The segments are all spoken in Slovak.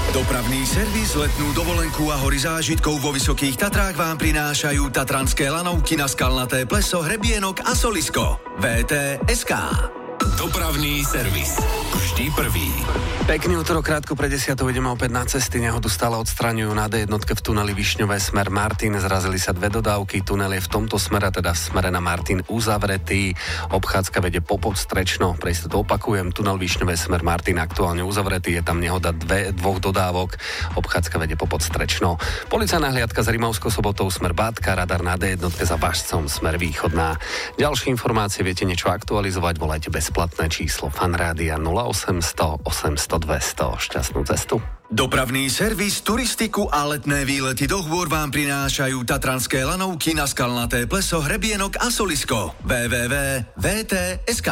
Dopravný servis, letnú dovolenku a hory zážitkov vo Vysokých Tatrách vám prinášajú tatranské lanovky na Skalnaté pleso, Hrebienok a Solisko. VT.sk. Dopravný servis. Vždy prvý. Pekný útorok, krátko pred 10 ideme opäť na cesty. Nehodu stále odstraňujú na D1 v tuneli Višňové smer Martin. Zrazili sa dve dodávky. Tunel je v tomto smere, teda v smere na Martin, uzavretý. Obchádzka vedie po Podstrečno. Pre istotu opakujem, tunel Višňové smer Martin aktuálne uzavretý. Je tam nehoda dvoch dodávok. Obchádzka vedie po Podstrečno. Policajná hliadka z Rimavskou Sobotou smer Bátka, radar na D1 za Važcom smer Východná. Ďalšie informácie viete niečo aktualizovať, volajte bezplatné číslo Fanrádia 0800 800 200. Šťastnú cestu. Dopravný servis, turistiku a letné výlety do hôr vám prinášajú tatranské lanovky na Skalnaté pleso, Hrebienok a Solisko. www.vt.sk.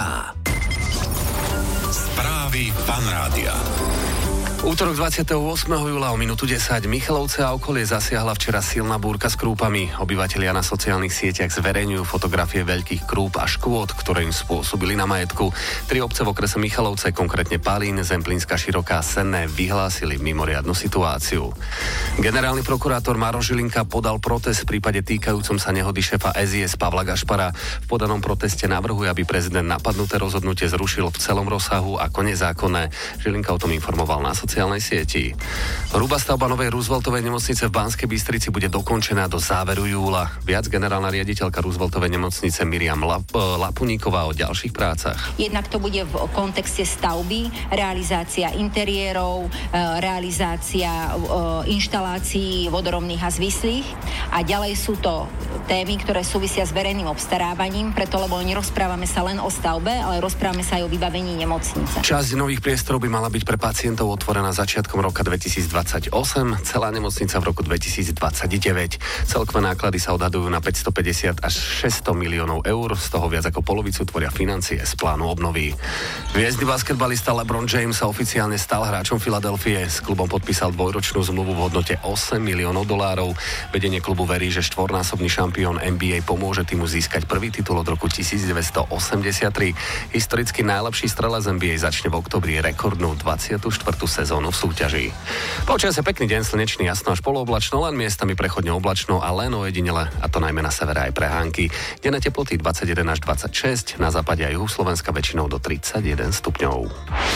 Správy Fanrádia. Útorok 28. júla o minútu 10 Michalovce a okolie zasiahla včera silná búrka s krúpami. Obyvatelia na sociálnych sieťach zverejňujú fotografie veľkých krúp a škôd, ktoré im spôsobili na majetku. 3 obce v okrese Michalovce, konkrétne Palín, Zemplínska Široká a Senné, vyhlásili mimoriadnu situáciu. Generálny prokurátor Maroš Žilinka podal protest v prípade týkajúcom sa nehody šéfa SIS Pavla Gašpara. V podanom proteste navrhuje, aby prezident napadnuté rozhodnutie zrušil v celom rozsahu ako nezákonné. Žilinka o tom informoval na sociálnej sieti. Hrubá stavba novej Rooseveltovej nemocnice v Banskej Bystrici bude dokončená do záveru júla. Viac generálna riaditeľka Rooseveltovej nemocnice Miriam Lapuníková o ďalších prácach. Jednak to bude v kontexte stavby, realizácia interiérov, realizácia inštalácií vodorovných a zvislých a ďalej sú to témy, ktoré súvisia s verejným obstarávaním, preto lebo nerozprávame sa len o stavbe, ale rozprávame sa aj o vybavení nemocnice. Časť nových priestorov by mala byť pre pacientov otvorená začiatkom roka 2028, celá nemocnica v roku 2029. Celkové náklady sa odhadujú na 550 až 600 miliónov eur, z toho viac ako polovicu tvoria financie z plánu obnovy. Hviezdny basketbalista LeBron James sa oficiálne stal hráčom Filadelfie. S klubom podpísal dvojročnú zmluvu v hodnote $8 miliónov. Vedenie klubu verí, že štvornásobný šampión NBA pomôže týmu získať prvý titul od roku 1983. Historicky najlepší strelec NBA začne v októbri rekordnú 24. sezónu v súťaži. Počasie pekný deň, slnečný, jasno až polooblačno, len miestami prechodne oblačno a len ojedinele, a to najmä na severe aj prehánky. Denné teploty 21 až 26, na západe a juhu Slovenska väčšinou do 31 stupňov.